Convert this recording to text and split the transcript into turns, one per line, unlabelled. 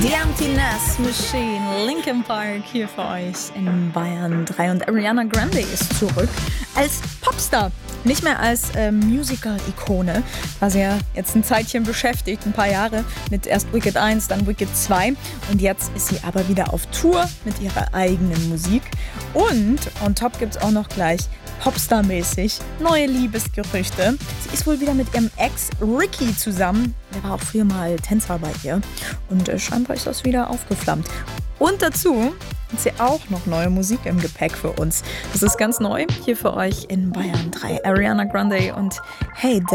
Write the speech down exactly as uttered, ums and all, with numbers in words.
Die Emptiness Machine, Linkin Park hier für euch in Bayern drei. Und Ariana Grande ist zurück als Popstar. Nicht mehr als äh, Musical-Ikone. War sie ja jetzt ein Zeitchen beschäftigt, ein paar Jahre, mit erst Wicked eins, dann Wicked zwei. Und jetzt ist sie aber wieder auf Tour mit ihrer eigenen Musik. Und on top gibt es auch noch gleich Popstar-mäßig neue Liebesgerüchte. Sie ist wohl wieder mit ihrem Ex Ricky zusammen. Der war auch früher mal Tänzer bei ihr. Und äh, scheinbar ist das wieder aufgeflammt. Und dazu hat sie auch noch neue Musik im Gepäck für uns. Das ist ganz neu hier für euch in Bayern drei. Ariana Grande und Hey